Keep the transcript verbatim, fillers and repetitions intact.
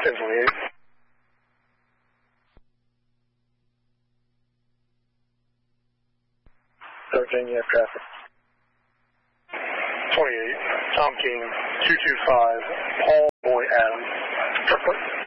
ten twenty-eight. thirteen, you have traffic. twenty-eight, Tom King, two two five, Paul Boy Adams.